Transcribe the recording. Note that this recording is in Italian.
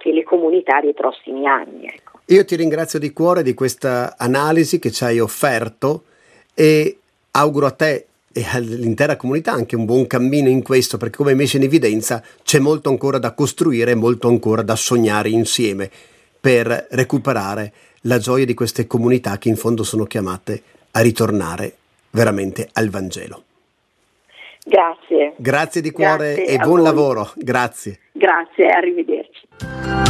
anche le comunità dei prossimi anni. Ecco. Io ti ringrazio di cuore di questa analisi che ci hai offerto e auguro a te e all'intera comunità anche un buon cammino in questo, perché come hai messo in evidenza c'è molto ancora da costruire, molto ancora da sognare insieme per recuperare la gioia di queste comunità che in fondo sono chiamate a ritornare veramente al Vangelo. Grazie. Grazie di cuore e buon voi. lavoro. Grazie. Grazie, arrivederci.